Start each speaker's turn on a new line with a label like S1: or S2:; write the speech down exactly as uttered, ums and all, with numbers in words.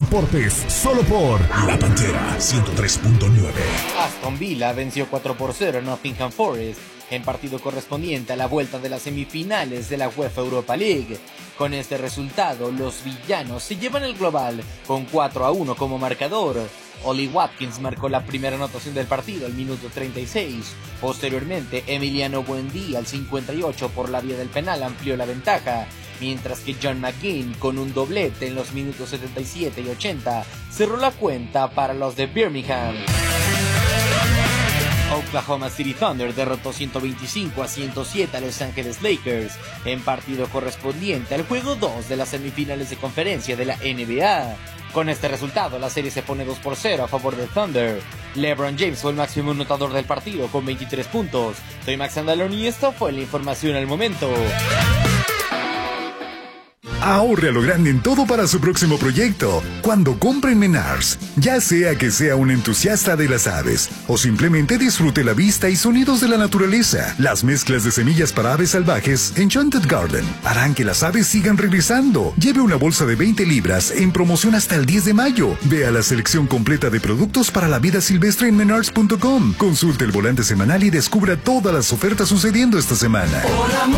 S1: deportes, solo por La Pantera ciento tres punto nueve.
S2: Aston Villa venció cuatro por cero a Nottingham Forest en partido correspondiente a la vuelta de las semifinales de la UEFA Europa League. Con este resultado, los villanos se llevan el global con cuatro a uno como marcador. Ollie Watkins marcó la primera anotación del partido al minuto treinta y seis. Posteriormente, Emiliano Buendía al cincuenta y ocho por la vía del penal amplió la ventaja, mientras que John McGinn con un doblete en los minutos setenta y siete y ochenta cerró la cuenta para los de Birmingham. Oklahoma City Thunder derrotó ciento veinticinco a ciento siete a Los Ángeles Lakers en partido correspondiente al juego dos de las semifinales de conferencia de la N B A. Con este resultado, la serie se pone dos por cero a favor de Thunder. LeBron James fue el máximo anotador del partido con veintitrés puntos. Soy Max Andalón y esto fue la información al momento.
S1: Ahorre a lo grande en todo para su próximo proyecto cuando compre en Menards. Ya sea que sea un entusiasta de las aves o simplemente disfrute la vista y sonidos de la naturaleza, las mezclas de semillas para aves salvajes Enchanted Garden harán que las aves sigan regresando. Lleve una bolsa de veinte libras en promoción hasta el diez de mayo. Vea la selección completa de productos para la vida silvestre en menards punto com. Consulte el volante semanal y descubra todas las ofertas sucediendo esta semana.